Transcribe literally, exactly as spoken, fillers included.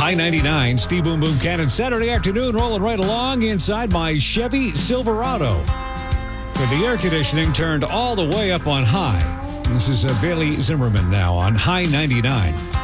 High ninety-nine, Steve Boom Boom Cannon. Saturday afternoon, rolling right along inside my Chevy Silverado. With the air conditioning turned all the way up on high. This is uh, Bailey Zimmerman now on High ninety-nine.